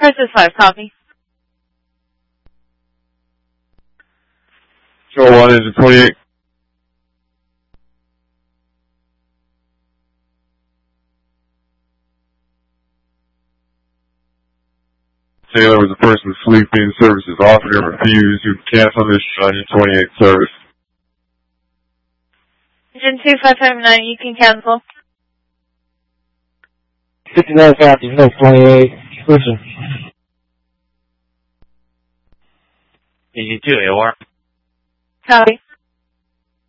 Versus 5, copy. Control 1, engine 28. Taylor was a person sleeping. Services offered or refused. You can cancel this engine 28 service. Engine 2559, you can cancel. 59 copy, no 28. Listen. Engine 2, AOR. Copy.